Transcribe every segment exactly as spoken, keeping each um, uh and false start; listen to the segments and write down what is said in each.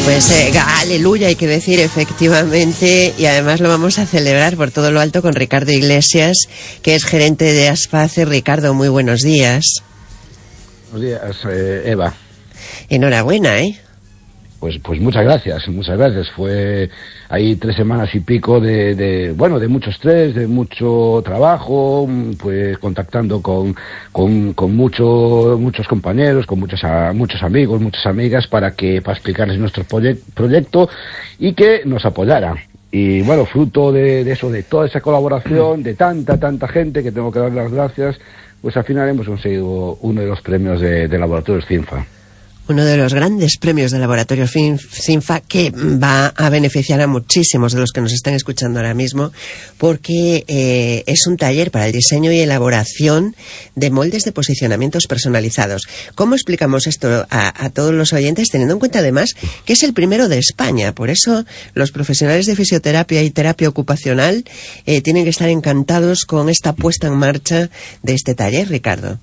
Pues eh, aleluya, hay que decir, efectivamente, y además lo vamos a celebrar por todo lo alto con Ricardo Iglesias, que es gerente de Aspace. Ricardo, muy buenos días. Buenos días, eh, Eva. Enhorabuena, ¿eh? Pues, pues muchas gracias, muchas gracias. Fue ahí tres semanas y pico de, de, bueno, de mucho estrés, de mucho trabajo, pues contactando con, con, con mucho, muchos compañeros, con muchos, a, muchos amigos, muchas amigas para que, para explicarles nuestro proye- proyecto y que nos apoyaran. Y bueno, fruto de, de eso, de toda esa colaboración, de tanta, tanta gente, que tengo que dar las gracias, pues al final hemos conseguido uno de los premios de, de Laboratorios CINFA. Uno de los grandes premios de Laboratorio CINFA, que va a beneficiar a muchísimos de los que nos están escuchando ahora mismo, porque eh, es un taller para el diseño y elaboración de moldes de posicionamientos personalizados. ¿Cómo explicamos esto a, a todos los oyentes, teniendo en cuenta además que es el primero de España? Por eso los profesionales de fisioterapia y terapia ocupacional eh, tienen que estar encantados con esta puesta en marcha de este taller, Ricardo.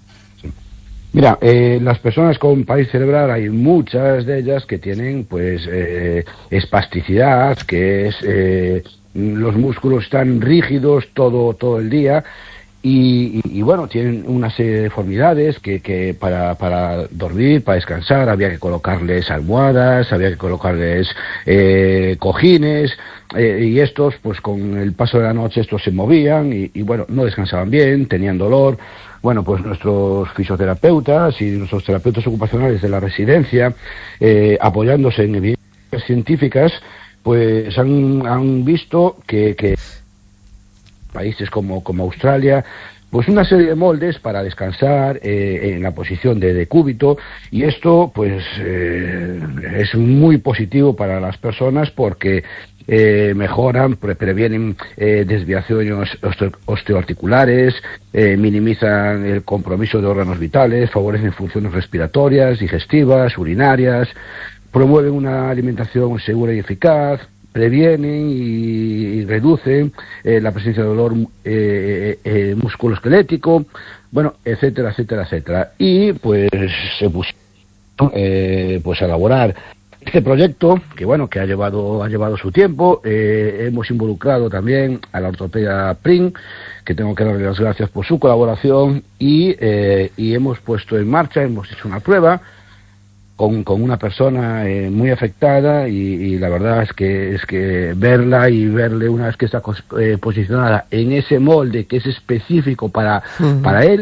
Mira, eh, las personas con parálisis cerebral, hay muchas de ellas que tienen, pues, eh, espasticidad, que es, eh, los músculos están rígidos todo, todo el día, y, y, y bueno, tienen una serie de deformidades que, que para, para dormir, para descansar, había que colocarles almohadas, había que colocarles, eh, cojines, eh, y estos, pues con el paso de la noche, estos se movían, y, y bueno, no descansaban bien, tenían dolor. Bueno, pues nuestros fisioterapeutas y nuestros terapeutas ocupacionales de la residencia, eh, apoyándose en evidencias científicas, pues han, han visto que, que países como, como Australia, pues una serie de moldes para descansar eh, en la posición de decúbito, y esto pues eh, es muy positivo para las personas porque Eh, mejoran, pre previenen eh, desviaciones osteo osteoarticulares, eh, minimizan el compromiso de órganos vitales, favorecen funciones respiratorias, digestivas, urinarias, promueven una alimentación segura y eficaz, previenen y, y reducen eh, la presencia de dolor eh, eh, musculoesquelético, bueno, etcétera, etcétera, etcétera. Y pues se pusieron eh, pues a elaborar este proyecto, que bueno, que ha llevado ha llevado su tiempo. Eh, hemos involucrado también a la ortopedia P R I N, que tengo que darle las gracias por su colaboración, y, eh, y hemos puesto en marcha, hemos hecho una prueba con, con una persona eh, muy afectada, y, y la verdad es que es que verla y verle una vez que está eh, posicionada en ese molde que es específico para, uh-huh. para él,